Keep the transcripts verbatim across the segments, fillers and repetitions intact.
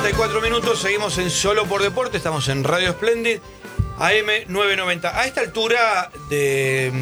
cuarenta y cuatro minutos, seguimos en Solo por Deporte, estamos en Radio Splendid, A M novecientos noventa. A esta altura de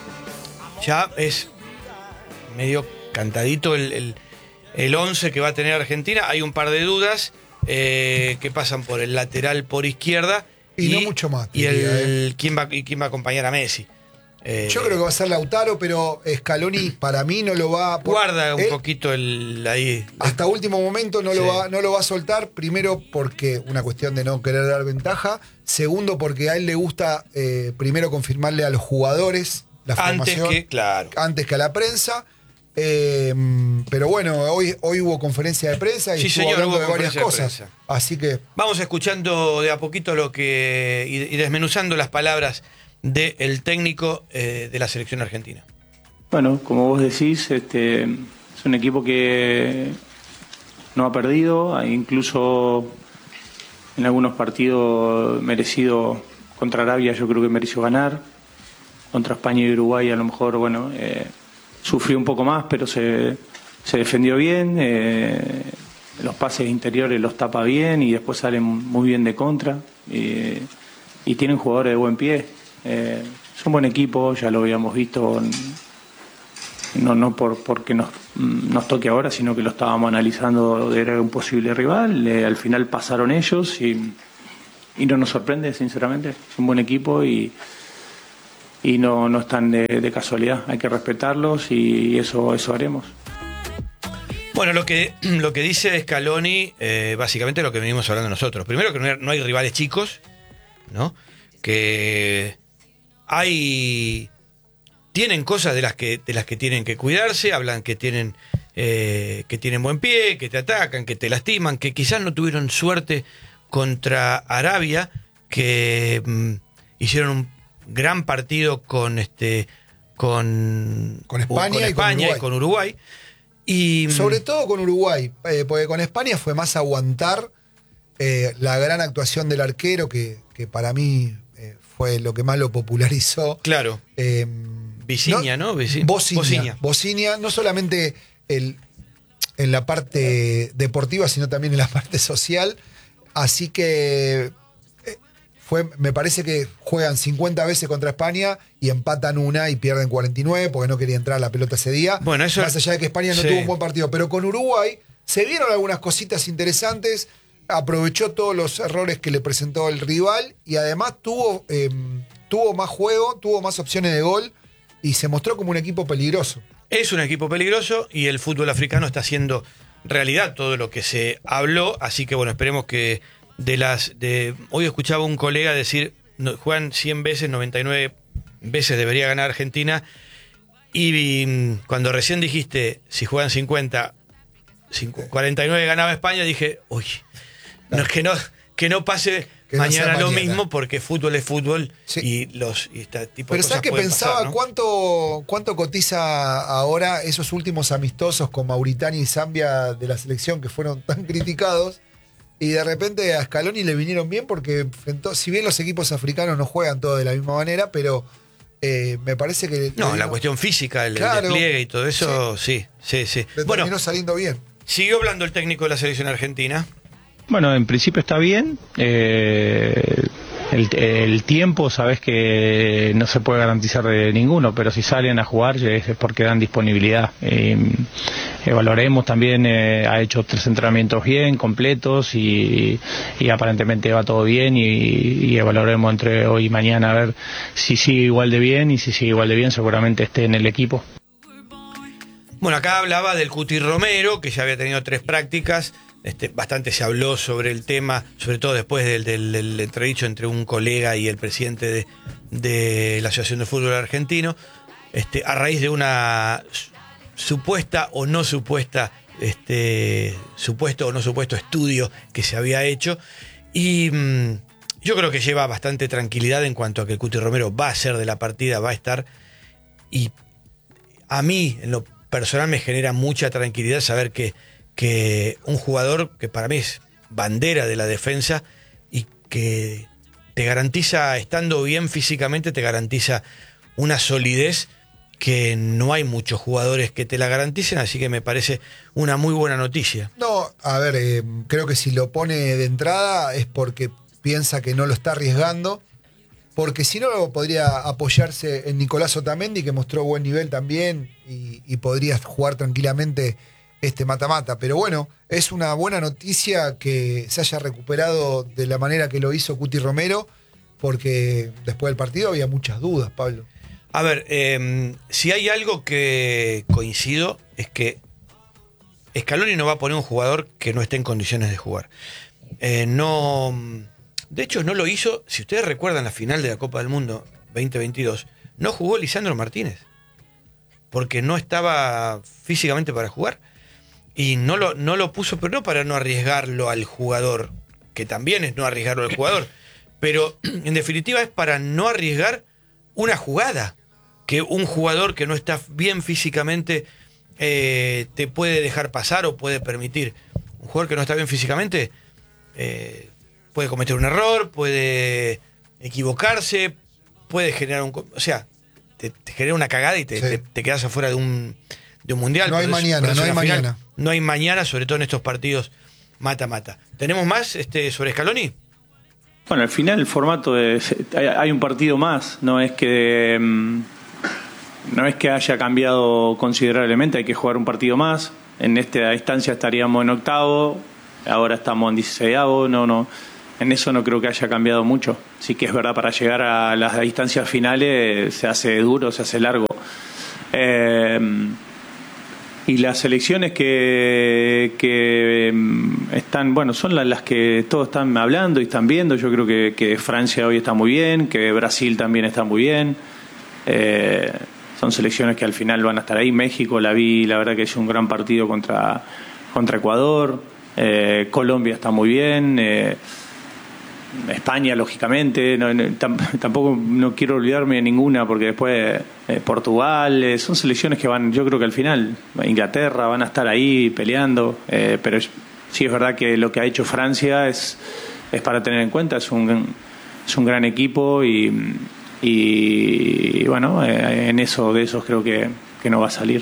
ya es medio cantadito el, el, el once que va a tener Argentina. Hay un par de dudas eh, que pasan por el lateral por izquierda. Y, y no mucho más. Y, el, eh. ¿quién, va, y quién va a acompañar a Messi. Eh, Yo creo que va a ser Lautaro, pero Scaloni para mí no lo va a... Guarda un él, poquito el ahí. Hasta último momento no, sí. lo va, no lo va a soltar. Primero porque una cuestión de no querer dar ventaja. Segundo porque a él le gusta eh, primero confirmarle a los jugadores la formación. Antes que, claro. Antes que a la prensa. Eh, pero bueno, hoy, hoy hubo conferencia de prensa y sí, estuvo señor, hablando hubo de varias de cosas. Así que... Vamos escuchando de a poquito lo que... y, y desmenuzando las palabras del técnico eh, de la selección argentina. Bueno, como vos decís, este, es un equipo que no ha perdido, incluso en algunos partidos merecido. Contra Arabia yo creo que mereció ganar, contra España y Uruguay a lo mejor, bueno, eh, sufrió un poco más, pero se, se defendió bien, eh, los pases interiores los tapa bien y después salen muy bien de contra, y, y tienen jugadores de buen pie. Eh, es un buen equipo, ya lo habíamos visto, no, no por porque nos, nos toque ahora, sino que lo estábamos analizando, era un posible rival, eh, al final pasaron ellos y, y no nos sorprende, sinceramente. Es un buen equipo y, y no, no están de, de casualidad, hay que respetarlos y eso, eso haremos. Bueno, lo que, lo que dice Scaloni, eh, básicamente lo que venimos hablando nosotros. Primero que no hay, no hay rivales chicos, ¿no? Que... hay tienen cosas de las que de las que tienen que cuidarse, hablan que tienen eh, que tienen buen pie, que te atacan, que te lastiman, que quizás no tuvieron suerte contra Arabia, que mm, hicieron un gran partido con este con con España, con España y con Uruguay, y, sobre todo con Uruguay, eh, porque con España fue más aguantar eh, la gran actuación del arquero que, que para mí fue lo que más lo popularizó. Claro. Eh, Vicinia, ¿no? ¿no? Bocinia. Bocinia, no solamente el, en la parte deportiva, sino también en la parte social. Así que eh, fue, me parece que juegan cincuenta veces contra España y empatan una y pierden cuarenta y nueve porque no quería entrar la pelota ese día. Bueno, eso, más allá de que España no sí. tuvo un buen partido. Pero con Uruguay se vieron algunas cositas interesantes. Aprovechó todos los errores que le presentó el rival y además tuvo, eh, tuvo más juego, tuvo más opciones de gol y se mostró como un equipo peligroso. Es un equipo peligroso y el fútbol africano está haciendo realidad todo lo que se habló, así que bueno, esperemos que de las... de hoy escuchaba un colega decir, no, juegan cien veces, noventa y nueve veces debería ganar Argentina, y, y cuando recién dijiste, si juegan cincuenta, cuarenta y nueve ganaba España, dije, uy... No, es que no, que no pase que mañana no lo mañana. mismo, porque fútbol es fútbol, sí. y los y este tipo Pero de cosas ¿sabes que pensaba pasar, ¿no? cuánto, cuánto cotiza ahora esos últimos amistosos con Mauritania y Zambia de la selección que fueron tan criticados? Y de repente a Scaloni le vinieron bien porque enfrentó, si bien los equipos africanos no juegan todos de la misma manera, pero eh, me parece que... No, digo, la cuestión física, el, claro, el despliegue y todo eso, sí, sí, sí. sí. Le bueno, terminó saliendo bien. Siguió hablando el técnico de la selección argentina. Bueno, en principio está bien. Eh, el, el tiempo, sabes que no se puede garantizar de ninguno, pero si salen a jugar es porque dan disponibilidad. Eh, evaluaremos también, eh, ha hecho tres entrenamientos bien, completos, y, y aparentemente va todo bien, y, y evaluaremos entre hoy y mañana a ver si sigue igual de bien, y si sigue igual de bien seguramente esté en el equipo. Bueno, acá hablaba del Cuti Romero, que ya había tenido tres prácticas. Este, bastante se habló sobre el tema, sobre todo después del, del, del entredicho entre un colega y el presidente de, de la Asociación de Fútbol Argentino, este, a raíz de una supuesta o no supuesta, este, supuesto o no supuesto estudio que se había hecho. Y mmm, yo creo que lleva bastante tranquilidad en cuanto a que el Cuti Romero va a ser de la partida, va a estar. Y a mí, en lo personal, me genera mucha tranquilidad saber que que un jugador que para mí es bandera de la defensa y que te garantiza, estando bien físicamente, te garantiza una solidez que no hay muchos jugadores que te la garanticen, así que me parece una muy buena noticia. No, a ver, eh, creo que si lo pone de entrada es porque piensa que no lo está arriesgando, porque si no podría apoyarse en Nicolás Otamendi, que mostró buen nivel también, y, y podría jugar tranquilamente este mata-mata. Pero bueno, es una buena noticia que se haya recuperado de la manera que lo hizo Cuti Romero, porque después del partido había muchas dudas, Pablo. A ver, eh, si hay algo que coincido es que Scaloni no va a poner un jugador que no esté en condiciones de jugar. Eh, no, de hecho, no lo hizo. Si ustedes recuerdan la final de la Copa del Mundo veinte veintidós, no jugó Lisandro Martínez porque no estaba físicamente para jugar y no lo, no lo puso, pero no para no arriesgarlo al jugador, que también es no arriesgarlo al jugador, pero en definitiva es para no arriesgar una jugada que un jugador que no está bien físicamente eh, te puede dejar pasar o puede permitir. Un jugador que no está bien físicamente eh, puede cometer un error, puede equivocarse, puede generar un... O sea, te, te genera una cagada y te, sí. te, te quedas afuera de un, de un mundial. No hay mañana, no hay mañana. No hay mañana, sobre todo en estos partidos mata-mata. ¿Tenemos más este, sobre Scaloni? Bueno, al final el formato es, hay, hay un partido más, no es que no es que haya cambiado considerablemente, hay que jugar un partido más. En esta instancia estaríamos en octavo, ahora estamos en dieciseisavo, no, no, en eso no creo que haya cambiado mucho. Sí que es verdad, para llegar a las instancias finales se hace duro, se hace largo. Eh, Y las selecciones que, que están, bueno, son las, las que todos están hablando y están viendo. Yo creo que, que Francia hoy está muy bien, que Brasil también está muy bien. Eh, son selecciones que al final van a estar ahí. México la vi, la verdad que es un gran partido contra, contra Ecuador. Eh, Colombia está muy bien. Eh, España, lógicamente, no, no, tampoco no quiero olvidarme de ninguna, porque después eh, Portugal, eh, son selecciones que van, yo creo que al final, Inglaterra, van a estar ahí peleando, eh, pero es, sí es verdad que lo que ha hecho Francia es, es para tener en cuenta, es un, es un gran equipo y, y, y bueno, eh, en eso de esos creo que, que no va a salir.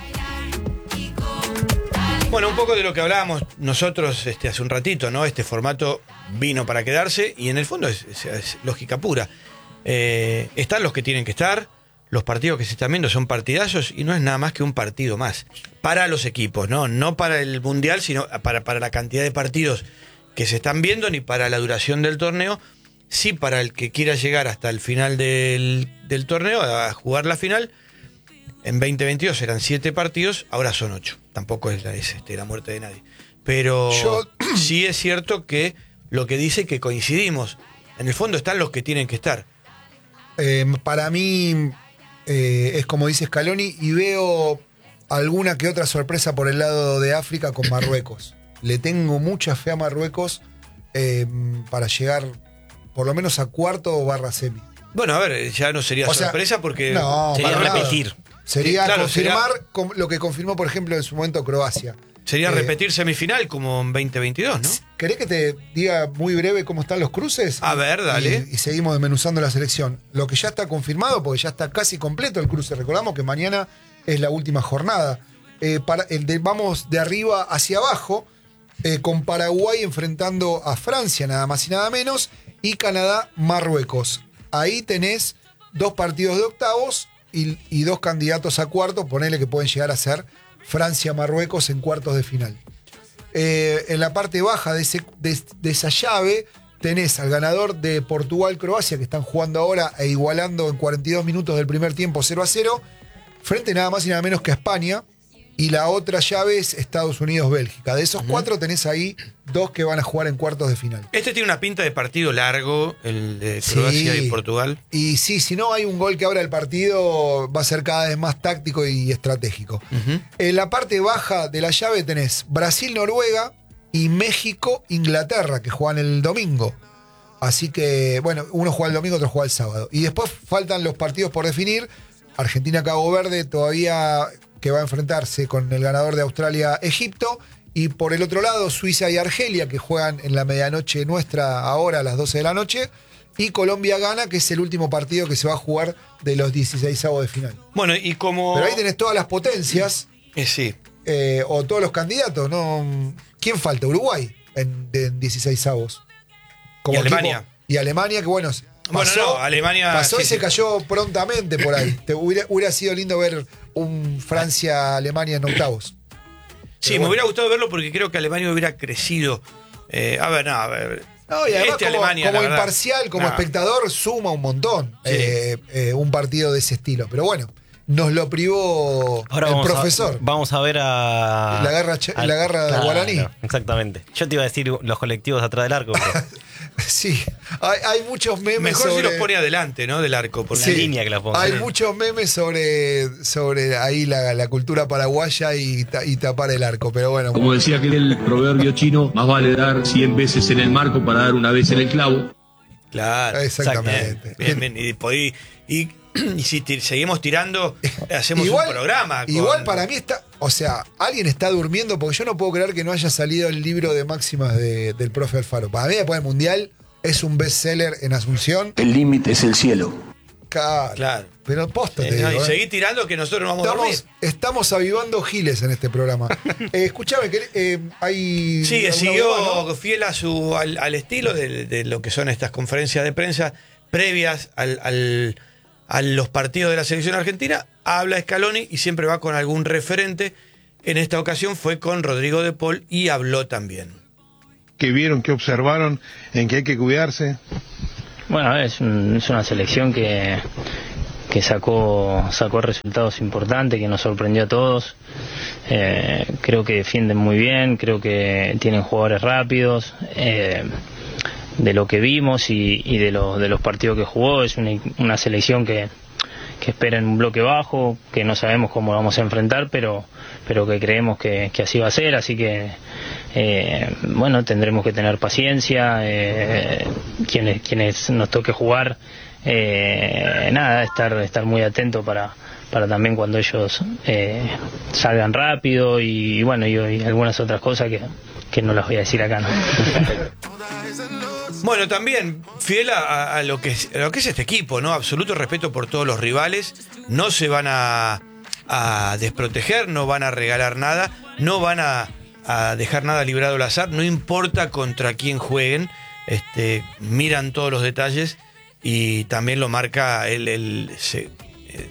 Bueno, un poco de lo que hablábamos nosotros este, hace un ratito, ¿no? Este formato vino para quedarse y en el fondo es, es, es lógica pura. Eh, están los que tienen que estar, los partidos que se están viendo son partidazos y no es nada más que un partido más para los equipos, ¿no? No para el Mundial, sino para, para la cantidad de partidos que se están viendo, ni para la duración del torneo, sí para el que quiera llegar hasta el final del, del torneo, a jugar la final. En veinte veintidós eran siete partidos, ahora son ocho. Tampoco es la, es, este, la muerte de nadie. Pero Yo... sí es cierto que lo que dice que coincidimos. En el fondo están los que tienen que estar. Eh, para mí eh, es como dice Scaloni, y veo alguna que otra sorpresa por el lado de África con Marruecos. Le tengo mucha fe a Marruecos eh, para llegar por lo menos a cuarto o barra semi. Bueno, a ver, ya no sería o sorpresa sea, porque no, sería repetir. Nada. Sería sí, claro, confirmar sería, lo que confirmó, por ejemplo, en su momento Croacia. Sería eh, repetir semifinal como en veinte veintidós, ¿no? ¿Querés que te diga muy breve cómo están los cruces? A ver, dale. Y, y seguimos desmenuzando la selección. Lo que ya está confirmado, porque ya está casi completo el cruce. Recordamos que mañana es la última jornada. Eh, para, el de, vamos de arriba hacia abajo, eh, con Paraguay enfrentando a Francia, nada más y nada menos, y Canadá, Marruecos. Ahí tenés dos partidos de octavos y, y dos candidatos a cuartos, ponele que pueden llegar a ser Francia-Marruecos en cuartos de final. Eh, en la parte baja de, ese, de, de esa llave tenés al ganador de Portugal-Croacia, que están jugando ahora e igualando en cuarenta y dos minutos del primer tiempo cero a cero, frente nada más y nada menos que a España. Y la otra llave es Estados Unidos-Bélgica. De esos uh-huh. cuatro tenés ahí dos que van a jugar en cuartos de final. Este tiene una pinta de partido largo, el de Croacia sí. y Portugal. Y sí, si no hay un gol que abra el partido, va a ser cada vez más táctico y estratégico. Uh-huh. En la parte baja de la llave tenés Brasil-Noruega y México-Inglaterra, que juegan el domingo. Así que, bueno, uno juega el domingo, otro juega el sábado. Y después faltan los partidos por definir. Argentina-Cabo Verde todavía, que va a enfrentarse con el ganador de Australia-Egipto, y por el otro lado Suiza y Argelia, que juegan en la medianoche nuestra ahora a las doce de la noche, y Colombia gana, que es el último partido que se va a jugar de los dieciseisavos de final. Bueno, y como... Pero ahí tenés todas las potencias, Eh, sí. eh, o todos los candidatos, ¿no? ¿Quién falta? Uruguay en, en dieciseisavos. Y Alemania. Y Alemania, que bueno, Bueno, pasó, no, Alemania... pasó sí, y se sí. cayó prontamente por ahí. Te hubiera, hubiera sido lindo ver un Francia-Alemania en octavos. Sí, Pero me bueno. hubiera gustado verlo porque creo que Alemania hubiera crecido. Eh, a ver, no, a ver. No, y además Este como, Alemania, como la verdad, imparcial, como no. espectador, suma un montón Sí. eh, eh, un partido de ese estilo. Pero bueno, nos lo privó Ahora el vamos profesor. A, vamos a ver a. La garra ch- la garra de guaraní. Exactamente. Yo te iba a decir los colectivos atrás del arco, pero Sí, hay, hay muchos memes Mejor sobre... si los pone adelante, ¿no? Del arco. Porque la línea que la ponga. Hay Sí. muchos memes sobre, sobre ahí la, la cultura paraguaya y, ta- y tapar el arco, pero bueno. Como decía aquel proverbio chino, más vale dar cien veces en el marco para dar una vez en el clavo. Claro. Exactamente. Bien, bien, bien. Y, podí- y, y si ti- seguimos tirando, hacemos Igual- un programa. con- Igual para mí está, o sea, alguien está durmiendo porque yo no puedo creer que no haya salido el libro de máximas de- del profe Alfaro. Para mí después del Mundial es un bestseller en Asunción. El límite es el cielo. Claro. Claro. Pero posta, Eh, te no, digo, y ¿eh? seguí tirando que nosotros nos vamos a dormir. Estamos, estamos avivando giles en este programa. Eh, escuchame, que, eh, hay. Sí, alguna siguió huevada, ¿no? fiel a su, al, al estilo de, de lo que son estas conferencias de prensa previas al, al- a los partidos de la selección argentina. Habla Scaloni y siempre va con algún referente. En esta ocasión fue con Rodrigo de Paul y habló también. ¿Qué vieron, qué observaron, en qué hay que cuidarse? Bueno, es, un- es una selección que, que sacó, sacó resultados importantes, que nos sorprendió a todos. Eh, creo que defienden muy bien, creo que tienen jugadores rápidos. Eh, de lo que vimos y, y de, lo- de los partidos que jugó, es una, una selección que, que espera en un bloque bajo, que no sabemos cómo vamos a enfrentar, pero, pero que creemos que, que así va a ser, así que eh, bueno, tendremos que tener paciencia, eh, quienes, quienes nos toque jugar, eh, nada, estar, estar muy atento para, para también cuando ellos eh, salgan rápido y, y bueno, y, y algunas otras cosas que, que no las voy a decir acá, ¿no? Bueno, también fiel a, a lo que es, a lo que es este equipo, ¿no? Absoluto respeto por todos los rivales. No se van a, a desproteger, no van a regalar nada, no van a, a dejar nada librado al azar, no importa contra quién jueguen, este, miran todos los detalles y también lo marca el, el se- eh,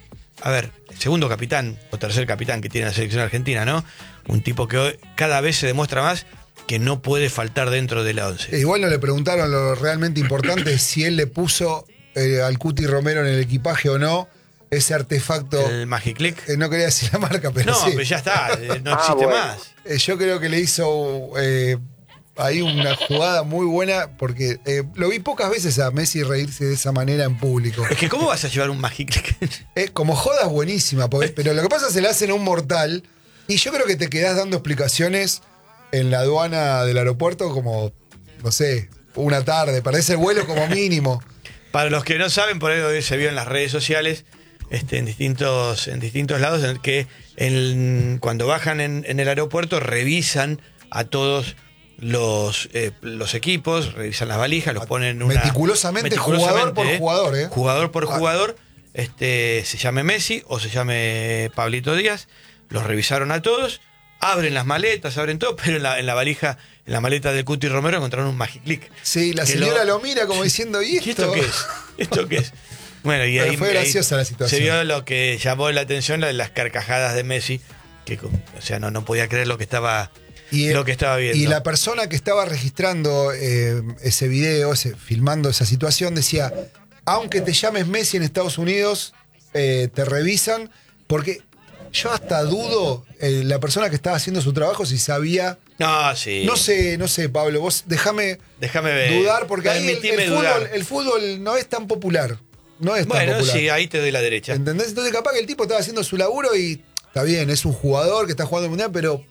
a ver, el segundo capitán o tercer capitán que tiene la selección argentina, ¿no? Un tipo que hoy cada vez se demuestra más que no puede faltar dentro de la once. Eh, Igual no le preguntaron lo realmente importante si él le puso eh, al Cuti Romero en el equipaje o no ese artefacto. El Magic Click. Eh, no quería decir la marca, pero No, sí. pero ya está, eh, no Ah, existe bueno. más. Eh, yo creo que le hizo eh, ahí una jugada muy buena porque eh, lo vi pocas veces a Messi reírse de esa manera en público. Es que, ¿cómo vas a llevar un Magic Click? Eh, como joda es buenísima, porque- pero lo que pasa es que se le hacen a un mortal y yo creo que te quedás dando explicaciones en la aduana del aeropuerto como, no sé, una tarde, para ese vuelo como mínimo. Para los que no saben, por ahí se vio en las redes sociales, este, en distintos, en distintos lados, en el que en- cuando bajan en, en el aeropuerto revisan a todos los, eh, los equipos, revisan las valijas, los ponen en una, Meticulosamente, jugador por jugador, ¿eh? Jugador por Ah. jugador, este, se llame Messi o se llame Pablito Díaz, los revisaron a todos, abren las maletas, abren todo, pero en la, en la valija, en la maleta de Cuti Romero encontraron un Magic Click. Sí, la Que señora lo- lo, mira como diciendo, ¿y ¿Y esto? esto qué es? ¿Esto qué es? Bueno, y Pero ahí, fue ahí graciosa la situación. se vio lo que llamó la atención, la- las carcajadas de Messi, que o sea, no, no podía creer lo que estaba, Y, lo que estaba viendo. y la persona que estaba registrando eh, ese video, ese- filmando esa situación, decía, aunque te llames Messi en Estados Unidos, eh, te revisan, porque yo hasta dudo eh, la persona que estaba haciendo su trabajo si sabía. No, sí. No sé, no sé, Pablo, vos déjame Déjame ver. dudar, porque ahí el, Permitime el dudar. fútbol, el fútbol no es tan popular. No es tan Bueno, popular. sí, ahí te doy la derecha. ¿Entendés? Entonces capaz que el tipo estaba haciendo su laburo y está bien, es un jugador que está jugando el mundial, pero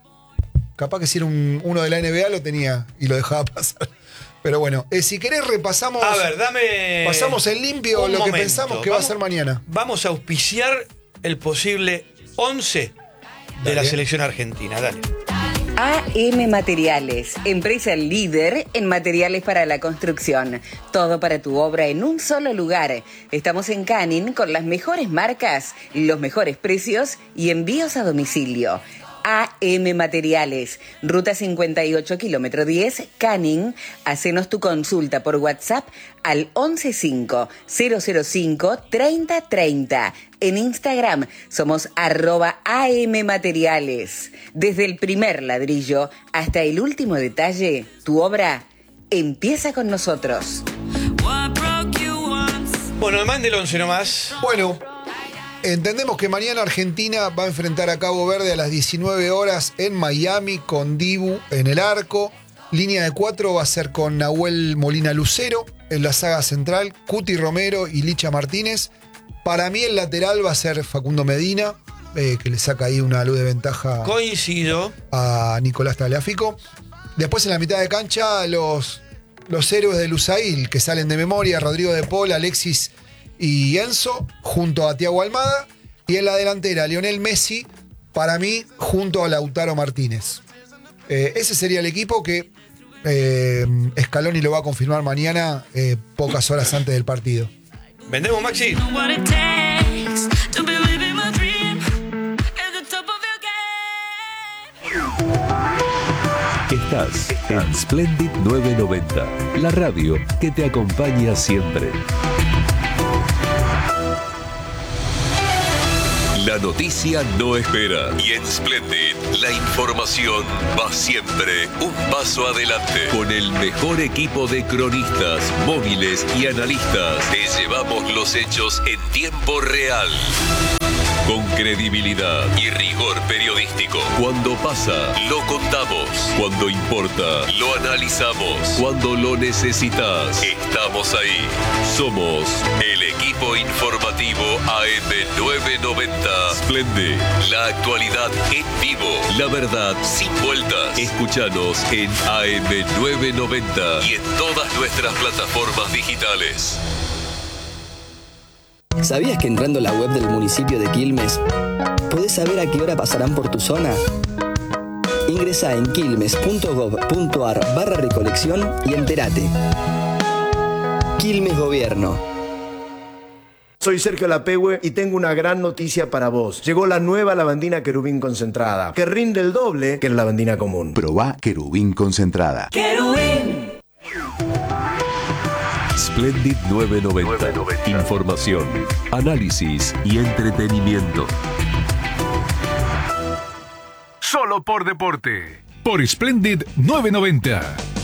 capaz que si era un, uno de la N B A lo tenía y lo dejaba pasar. Pero bueno, eh, si querés repasamos. A ver, dame. Pasamos en limpio un lo que momento. pensamos que va a Vamos- ser mañana. Vamos a auspiciar el posible once de Dale. la selección argentina. Dale. A M Materiales, empresa líder en materiales para la construcción. Todo para tu obra en un solo lugar. Estamos en Canning con las mejores marcas, los mejores precios y envíos a domicilio. A M Materiales, Ruta cincuenta y ocho, kilómetro diez, Canning. Hacenos tu consulta por WhatsApp al once cinco cero cero cinco treinta treinta. En Instagram somos arroba A M Materiales. Desde el primer ladrillo hasta el último detalle, tu obra empieza con nosotros. Bueno, mande el once nomás. Bueno, entendemos que mañana Argentina va a enfrentar a Cabo Verde a las diecinueve horas en Miami con Dibu en el arco. Línea de cuatro va a ser con Nahuel Molina Lucero en la saga central, Cuti Romero y Licha Martínez. Para mí el lateral va a ser Facundo Medina, eh, que le saca ahí una luz de ventaja. Coincido. A Nicolás Tagliafico. Después en la mitad de cancha los, los héroes de Lusail que salen de memoria, Rodrigo de Paul, Alexis y Enzo, junto a Thiago Almada. Y en la delantera, Lionel Messi, para mí, junto a Lautaro Martínez. Eh, ese sería el equipo que eh, Scaloni lo va a confirmar mañana, eh, pocas horas antes del partido. ¿Vendemos, Maxi? Estás en Splendid novecientos noventa, la radio que te acompaña siempre. La noticia no espera y en Splendid la información va siempre un paso adelante. Con el mejor equipo de cronistas, móviles y analistas, te llevamos los hechos en tiempo real. Con credibilidad y rigor periodístico. Cuando pasa, lo contamos. Cuando importa, lo analizamos. Cuando lo necesitas, estamos ahí. Somos el equipo informativo A M novecientos noventa. Splendid, la actualidad en vivo. La verdad sin vueltas. Escúchanos en A M novecientos noventa y en todas nuestras plataformas digitales. ¿Sabías que entrando a la web del municipio de Quilmes podés saber a qué hora pasarán por tu zona? Ingresá en quilmes punto gob punto ar barra recolección y entérate. Quilmes Gobierno. Soy Sergio Lapehue y tengo una gran noticia para vos. Llegó la nueva lavandina Querubín concentrada, que rinde el doble que la lavandina común. Probá Querubín concentrada. ¡Querubín! Splendid novecientos noventa. Información, análisis y entretenimiento. Solo por deporte. Por Splendid novecientos noventa.